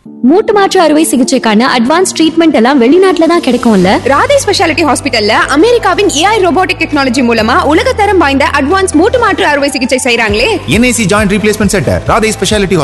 மூட்டு மாற்று அறுவை சிகிச்சைக்கான அட்வான்ஸ் ட்ரீட்மெண்ட் எல்லாம் வெளிநாட்டுல தான் கிடைக்கும்ல. ராதே ஸ்பெஷாலிட்டி ஹாஸ்பிட்டல்ல அமெரிக்காவின் AI ரோபோட்டிக் டெக்னாலஜி மூலமா உலகத்தரம் வாய்ந்த அட்வான்ஸ் மூட்டு மாற்று அறுவை சிகிச்சை செய்றாங்களே. NAC joint replacement centre, Radhe speciality